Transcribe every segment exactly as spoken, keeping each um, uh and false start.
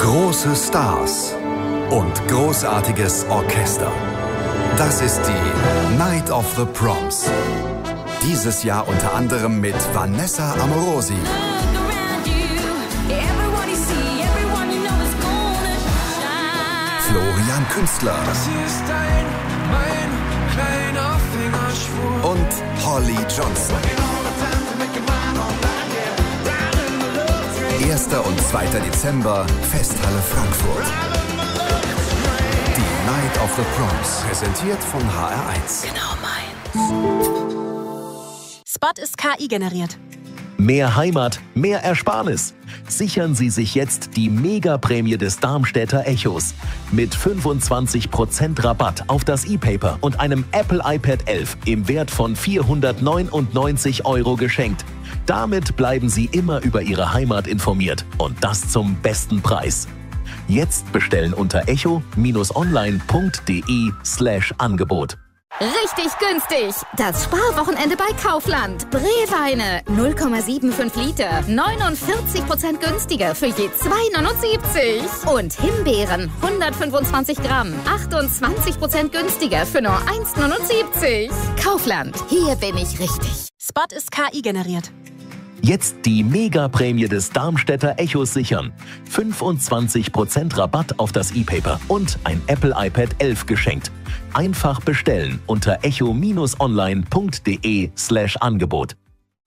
Große Stars und großartiges Orchester. Das ist die Night of the Proms. Dieses Jahr unter anderem mit Vanessa Amorosi, Florian Künstler und Holly Johnson. erster und zweiter Dezember, Festhalle Frankfurt. Die Night of the Proms, präsentiert von H R eins. Genau meins. Spot ist K I generiert. Mehr Heimat, mehr Ersparnis. Sichern Sie sich jetzt die Mega-Prämie des Darmstädter Echos. Mit fünfundzwanzig Prozent Rabatt auf das E-Paper und einem Apple iPad elf im Wert von vierhundertneunundneunzig Euro geschenkt. Damit bleiben Sie immer über Ihre Heimat informiert und das zum besten Preis. Jetzt bestellen unter echo-online.de slash Angebot. Richtig günstig! Das Sparwochenende bei Kaufland. Breweine null Komma fünfundsiebzig Liter, neunundvierzig Prozent günstiger für je zwei neunundsiebzig. Und Himbeeren hundertfünfundzwanzig Gramm, achtundzwanzig Prozent günstiger für nur eins neunundsiebzig. Kaufland, hier bin ich richtig. Spot ist K I generiert. Jetzt die Mega-Prämie des Darmstädter Echos sichern. fünfundzwanzig Prozent Rabatt auf das E-Paper und ein Apple iPad elf geschenkt. Einfach bestellen unter echo-online.de slash Angebot.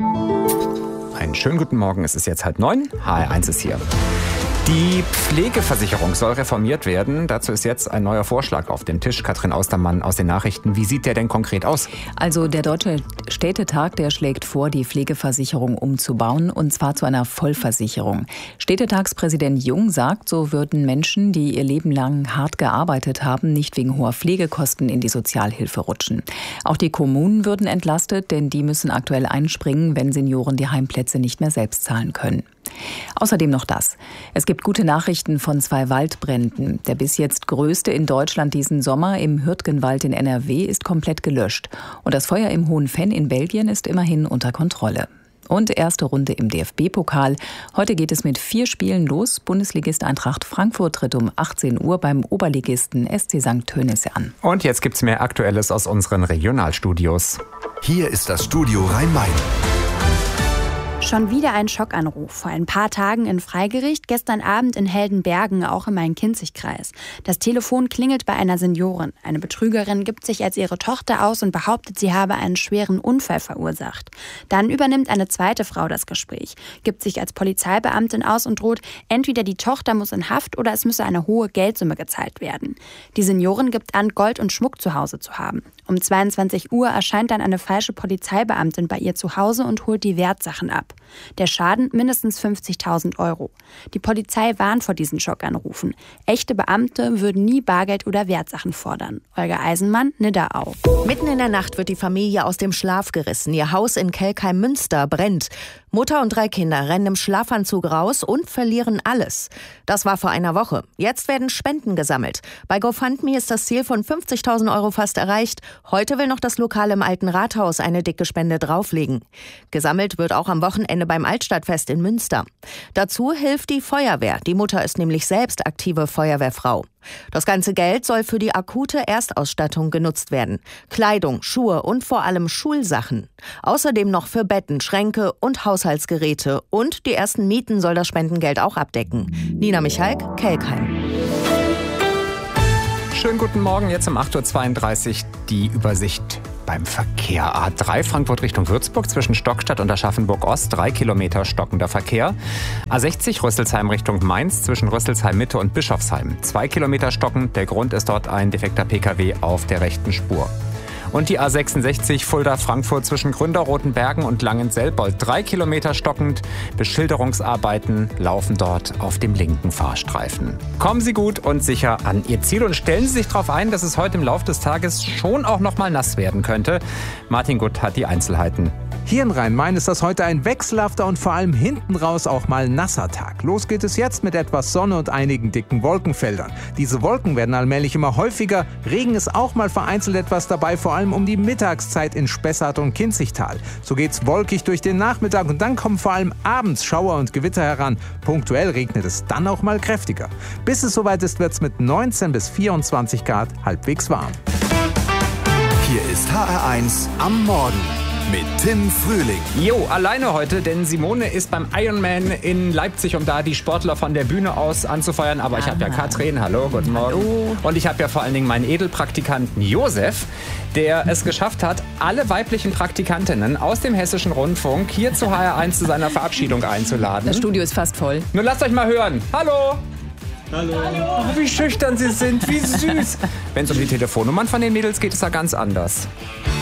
Einen schönen guten Morgen, es ist jetzt halb neun, H R eins ist hier. Die Pflegeversicherung soll reformiert werden. Dazu ist jetzt ein neuer Vorschlag auf dem Tisch. Katrin Austermann aus den Nachrichten. Wie sieht der denn konkret aus? Also der Deutsche Städtetag, der schlägt vor, die Pflegeversicherung umzubauen, und zwar zu einer Vollversicherung. Städtetagspräsident Jung sagt, so würden Menschen, die ihr Leben lang hart gearbeitet haben, nicht wegen hoher Pflegekosten in die Sozialhilfe rutschen. Auch die Kommunen würden entlastet, denn die müssen aktuell einspringen, wenn Senioren die Heimplätze nicht mehr selbst zahlen können. Außerdem noch das. Es gibt gute Nachrichten von zwei Waldbränden. Der bis jetzt größte in Deutschland diesen Sommer im Hürtgenwald in N R W ist komplett gelöscht. Und das Feuer im Hohen Venn in Belgien ist immerhin unter Kontrolle. Und erste Runde im D F B-Pokal. Heute geht es mit vier Spielen los. Bundesligist Eintracht Frankfurt tritt um achtzehn Uhr beim Oberligisten S C Sankt Tönnies an. Und jetzt gibt's mehr Aktuelles aus unseren Regionalstudios. Hier ist das Studio Rhein-Main. Schon wieder ein Schockanruf. Vor ein paar Tagen in Freigericht, gestern Abend in Heldenbergen, auch im Main-Kinzig-Kreis. Das Telefon klingelt bei einer Seniorin. Eine Betrügerin gibt sich als ihre Tochter aus und behauptet, sie habe einen schweren Unfall verursacht. Dann übernimmt eine zweite Frau das Gespräch, gibt sich als Polizeibeamtin aus und droht, entweder die Tochter muss in Haft oder es müsse eine hohe Geldsumme gezahlt werden. Die Seniorin gibt an, Gold und Schmuck zu Hause zu haben. Um zweiundzwanzig Uhr erscheint dann eine falsche Polizeibeamtin bei ihr zu Hause und holt die Wertsachen ab. Der Schaden mindestens fünfzigtausend Euro. Die Polizei warnt vor diesen Schockanrufen. Echte Beamte würden nie Bargeld oder Wertsachen fordern. Olga Eisenmann, Nidderau. Mitten in der Nacht wird die Familie aus dem Schlaf gerissen. Ihr Haus in Kelkheim-Münster brennt. Mutter und drei Kinder rennen im Schlafanzug raus und verlieren alles. Das war vor einer Woche. Jetzt werden Spenden gesammelt. Bei GoFundMe ist das Ziel von fünfzigtausend Euro fast erreicht. Heute will noch das Lokal im Alten Rathaus eine dicke Spende drauflegen. Gesammelt wird auch am Wochenende beim Altstadtfest in Münster. Dazu hilft die Feuerwehr. Die Mutter ist nämlich selbst aktive Feuerwehrfrau. Das ganze Geld soll für die akute Erstausstattung genutzt werden. Kleidung, Schuhe und vor allem Schulsachen. Außerdem noch für Betten, Schränke und Haushaltsgeräte. Und die ersten Mieten soll das Spendengeld auch abdecken. Nina Michalk, Kelkheim. Schönen guten Morgen, jetzt um acht Uhr zweiunddreißig die Übersicht beim Verkehr. A drei Frankfurt Richtung Würzburg zwischen Stockstadt und Aschaffenburg-Ost, drei Kilometer stockender Verkehr. A sechzig Rüsselsheim Richtung Mainz zwischen Rüsselsheim-Mitte und Bischofsheim, zwei Kilometer stockend. Der Grund ist dort ein defekter P K W auf der rechten Spur. Und die A sechsundsechzig Fulda-Frankfurt zwischen Gründerrotenbergen und Langenselbold. Drei Kilometer stockend. Beschilderungsarbeiten laufen dort auf dem linken Fahrstreifen. Kommen Sie gut und sicher an Ihr Ziel und stellen Sie sich darauf ein, dass es heute im Laufe des Tages schon auch noch mal nass werden könnte. Martin Gutt hat die Einzelheiten. Hier in Rhein-Main ist das heute ein wechselhafter und vor allem hinten raus auch mal nasser Tag. Los geht es jetzt mit etwas Sonne und einigen dicken Wolkenfeldern. Diese Wolken werden allmählich immer häufiger. Regen ist auch mal vereinzelt etwas dabei, vor allem um die Mittagszeit in Spessart und Kinzigtal. So geht's wolkig durch den Nachmittag und dann kommen vor allem abends Schauer und Gewitter heran. Punktuell regnet es dann auch mal kräftiger. Bis es soweit ist, wird's mit neunzehn bis vierundzwanzig Grad halbwegs warm. Hier ist H R eins am Morgen mit Tim Frühling. Jo, alleine heute, denn Simone ist beim Ironman in Leipzig, um da die Sportler von der Bühne aus anzufeuern. Aber ich habe ja Katrin, hallo, guten Morgen. Hallo. Und ich habe ja vor allen Dingen meinen Edelpraktikanten Josef, der es geschafft hat, alle weiblichen Praktikantinnen aus dem Hessischen Rundfunk hier zu H R eins zu seiner Verabschiedung einzuladen. Das Studio ist fast voll. Nun lasst euch mal hören. Hallo! Hallo. Hallo. Wie schüchtern sie sind, wie süß. Wenn es um die Telefonnummern von den Mädels geht, ist er ganz anders.